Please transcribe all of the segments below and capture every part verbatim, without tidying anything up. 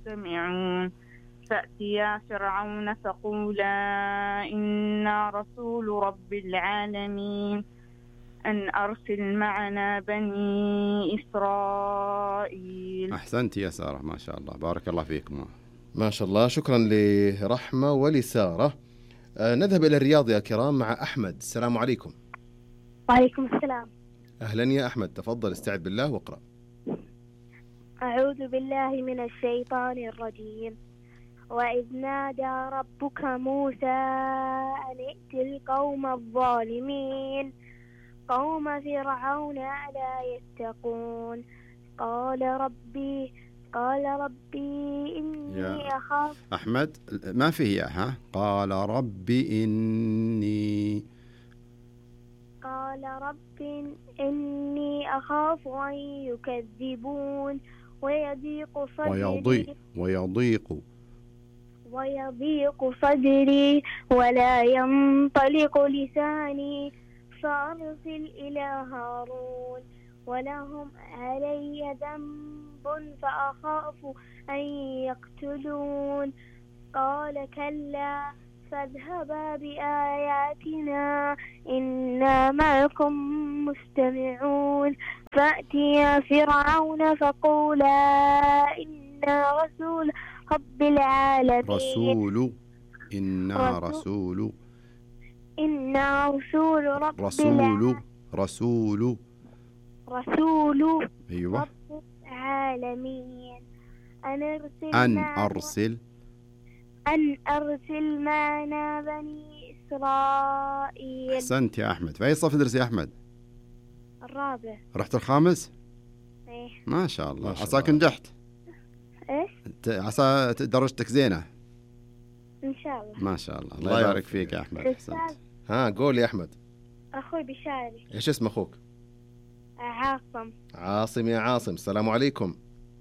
مستمعون فأتيا فرعون فقولا إنا رسول رب العالمين أن أرسل معنا بني إسرائيل. أحسنت يا سارة، ما شاء الله، بارك الله فيكم. ما شاء الله، شكرا لرحمة ولسارة. آه نذهب إلى الرياض يا كرام مع أحمد. السلام عليكم. وعليكم السلام. أهلا يا أحمد، تفضل استعذ بالله واقرأ. أعوذ بالله من الشيطان الرجيم. وإذ نادى ربك موسى أن ائت القوم الظالمين قوم فرعون ألا يتقون قال ربي قال ربي إني أخاف. أحمد ما فيه يا ها قال ربي إني قال رب إني أخاف أن يكذبون ويضيق صدري ويضيق ويضيق ويضيق صدري ولا ينطلق لساني فأرسل إلى هارون ولهم علي ذنب فأخاف أن يقتلون قال كلا فاذهبا بآياتنا إنا معكم مستمعون فأتيا فرعون فقولا إنا رسول رب العالمين. رسول إنا رسول إنا رسول رب رسول رسول رسول أيوة رب العالمين أن أرسل أن معنا أرسل أن أرسل معنا بني إسرائيل. أحسنت يا أحمد. في أي صف تدرس يا أحمد؟ الرابع. رحت الخامس؟ إيه. ما شاء الله، ما شاء عساك الله. نجحت. إيش؟ عسى درجتك زينة إن شاء الله. ما شاء الله. الله الله يبارك يوفقك. فيك يا أحمد. أستاذ أحسنت. ها قول يا أحمد. أخوي بشاري. إيش اسم أخوك؟ عاصم. عاصم يا عاصم، السلام عليكم.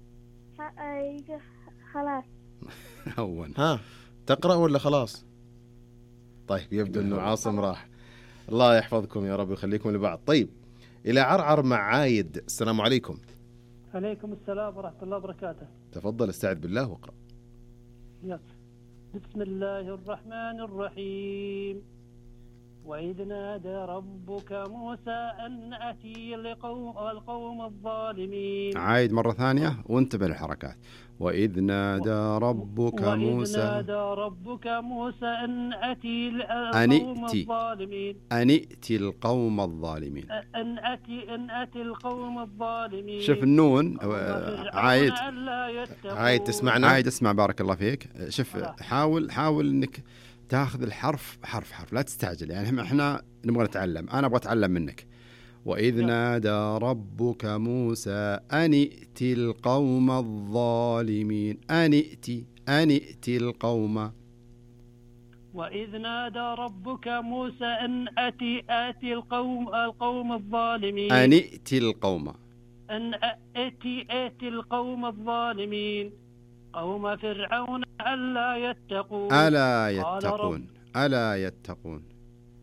ف- خلاص. هون ها تقرأ ولا خلاص؟ طيب يبدو أنه عاصم راح. الله يحفظكم يا رب ويخليكم لبعض. طيب إلى عرعر مع عايد. السلام عليكم. عليكم السلام ورحمة الله وبركاته. تفضل استعذ بالله واقرأ. يلا. بسم الله الرحمن الرحيم. وإذ نادى ربك موسى أن أتي لقوم القوم الظالمين. عايد مرة ثانية وانتبه للحركات. وإذ نادى ربك وإذ موسى نادى ربك موسى أن أتي أن القوم ائتي. الظالمين أن ائتي القوم الظالمين. أن أتي أن أتي القوم الظالمين. شوف النون وفرعون عايد ألا يتقون. عايد تسمعنا؟ عايد اسمع بارك الله فيك. شوف حاول حاول انك تاخذ الحرف حرف حرف، لا تستعجل. يعني احنا نبغى نتعلم، انا ابغى اتعلم منك. وإذ نادى ربك موسى أن ائت القوم الظالمين. أن ائت أن ائت القوم. وإذ نادى ربك موسى أن أتي آتي القوم القوم الظالمين. أن ائت القوم. أن أتي آتي القوم الظالمين قوم فرعون ألا يتقون. ألا قال يتقون. رب ألا يتقون.